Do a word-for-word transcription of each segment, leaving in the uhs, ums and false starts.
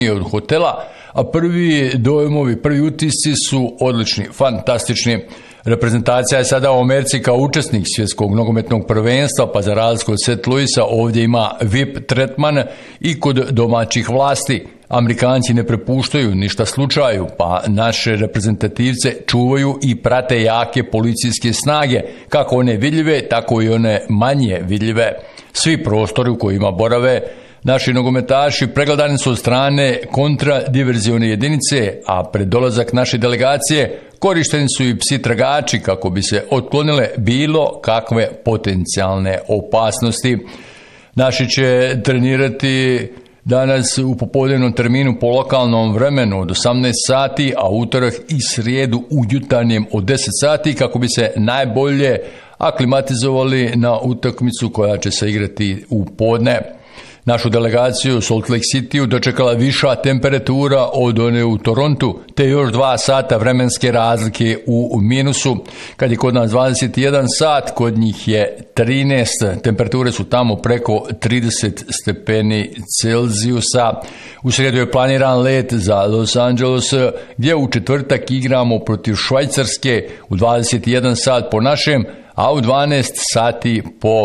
od hotela, a prvi dojmovi, prvi utisci su odlični, fantastični. Reprezentacija je sada u Americi kao učesnik svjetskog nogometnog prvenstva, pa za razliku od Saint Louisa ovdje ima V I P tretman i kod domaćih vlasti. Amerikanci ne prepuštaju ništa slučaju, pa naše reprezentativce čuvaju i prate jake policijske snage, kako one vidljive, tako i one manje vidljive. Svi prostori u kojima borave naši nogometaši pregledani su od strane kontradiverzione jedinice, a pred dolazak naše delegacije korišteni su i psi tragači kako bi se otklonile bilo kakve potencijalne opasnosti. Naši će trenirati danas u popodnevnom terminu po lokalnom vremenu od osamnaest sati, a utorak i srijedu u jutarnjem od deset sati kako bi se najbolje aklimatizovali na utakmicu koja će se igrati u podne. Našu delegaciju u Salt Lake Cityu dočekala viša temperatura od one u Torontu, te još dva sata vremenske razlike u minusu. Kad je kod nas dvadeset jedan sat, kod njih je trinaest. Temperature su tamo preko trideset stepeni Celzijusa. U srijedu je planiran let za Los Angeles, gdje u četvrtak igramo protiv Švajcarske u dvadeset jedan sat po našem, a u dvanaest sati po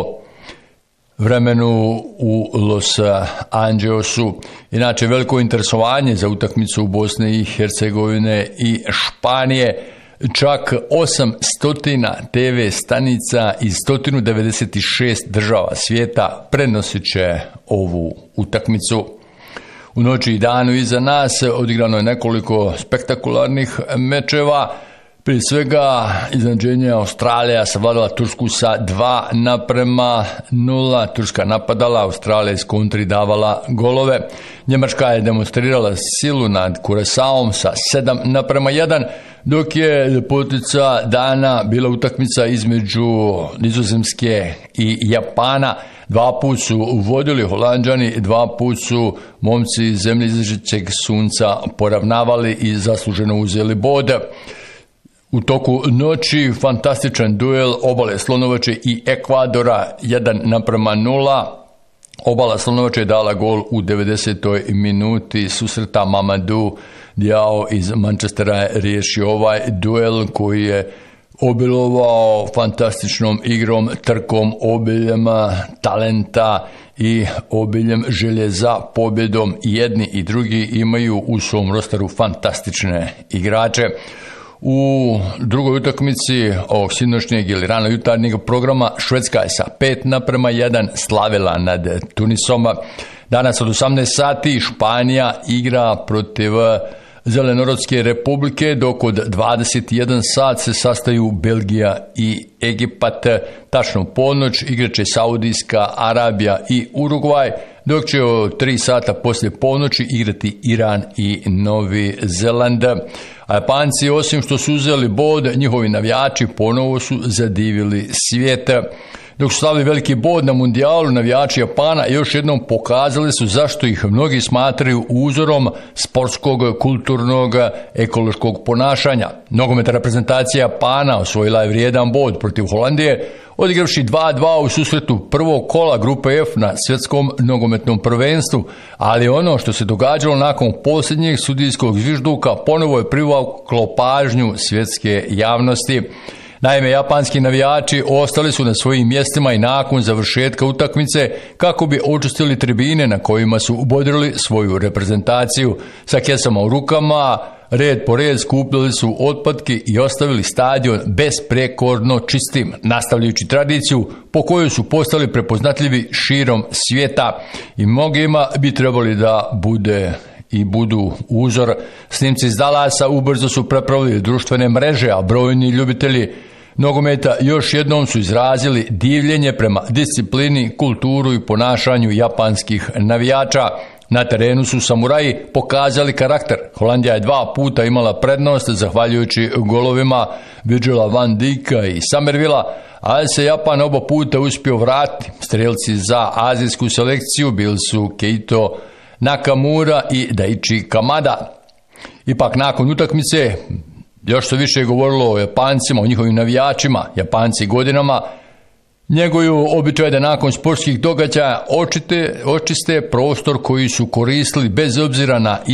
vremenu u Los Angelesu. Inače, veliko interesovanje za utakmicu u Bosne i Hercegovine i Španije. Čak osamsto te ve stanica iz sto devedeset šest država svijeta prenosit će ovu utakmicu. U noći i danu iza nas odigrano je nekoliko spektakularnih mečeva. Prije svega, iznenađenje Australija savladala Tursku sa dva naprema nula. Turska napadala, Australija iz kontri davala golove. Njemačka je demonstrirala silu nad Kuresaom sa sedam naprema jedan, dok je ljepotica dana bila utakmica između Nizozemske i Japana. Dva put su vodili Holanđani, dva put su momci zemlje izađećeg sunca poravnavali i zasluženo uzeli bod. U toku noći fantastičan duel Obale Slonovače i Ekvadora jedan naprema nula. Obala Slonovače je dala gol u devedesetoj minuti susreta. Mamadou Diao iz Manchestera je riješio ovaj duel koji je obilovao fantastičnom igrom, trkom, obiljem talenta i obiljem želje za pobjedom. Jedni i drugi imaju u svom rosteru fantastične igrače. U drugoj utakmici ovog sinoćnjeg ili rano jutarnjeg programa Švedska je sa pet naprema jedan slavila nad Tunisom. Danas od osamnaest sati Španija igra protiv Zelenorodske republike, dok od dvadeset jedan sat se sastaju Belgija i Egipat. Tačno ponoć igraće Saudijska Arabija i Urugvaj, dok će od tri sata poslije ponoći igrati Iran i Novi Zeland. A Japanci, osim što su uzeli bod, njihovi navijači ponovo su zadivili svijet. Dok su slavili veliki bod na mundijalu, navijači Japana još jednom pokazali su zašto ih mnogi smatraju uzorom sportskog, kulturnog, ekološkog ponašanja. Nogometna reprezentacija Japana osvojila je vrijedan bod protiv Holandije, odigravši dva dva u susretu prvog kola grupe F na svjetskom nogometnom prvenstvu, ali ono što se događalo nakon posljednjeg sudijskog zvižduka ponovo je privuklo pažnju svjetske javnosti. Naime, japanski navijači ostali su na svojim mjestima i nakon završetka utakmice kako bi očistili tribine na kojima su bodrili svoju reprezentaciju. Sa kesama u rukama, red po red skupljali su otpadke i ostavili stadion besprekorno čistim, nastavljajući tradiciju po kojoj su postali prepoznatljivi širom svijeta i mnogima bi trebali da bude i budu uzor. Snimci iz Dallasa ubrzo su prepravili društvene mreže, a brojni ljubitelji nogometa još jednom su izrazili divljenje prema disciplini, kulturu i ponašanju japanskih navijača. Na terenu su samuraji pokazali karakter. Holandija je dva puta imala prednost zahvaljujući golovima Virgila van Dijka i Somervilla, ali se Japan oba puta uspio vratiti. Strelci za azijsku selekciju bili su Keito Nakamura i Daichi Kamada. Ipak nakon utakmice još se više govorilo o Japancima, o njihovim navijačima. Japanci godinama njeguju običaj da nakon sportskih događaja očiste, očiste prostor koji su koristili bez obzira na